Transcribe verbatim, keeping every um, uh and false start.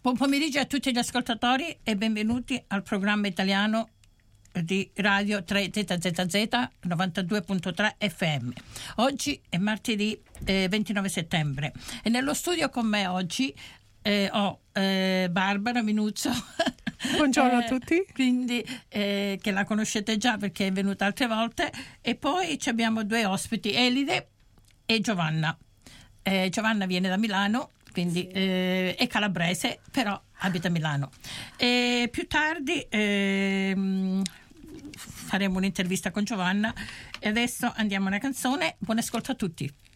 Buon pomeriggio a tutti gli ascoltatori e benvenuti al programma italiano di Radio tre Z Z Z novantadue virgola tre F M. Oggi è martedì eh, ventinove settembre e nello studio con me oggi eh, ho eh, Barbara Minuzzo. Buongiorno eh, a tutti. Quindi eh, che la conoscete già perché è venuta altre volte, e poi ci abbiamo due ospiti, Elide e Giovanna. Eh, Giovanna viene da Milano, quindi eh, è calabrese, però abita a Milano. E più tardi ehm, faremo un'intervista con Giovanna e adesso andiamo a una canzone. Buon ascolto a tutti.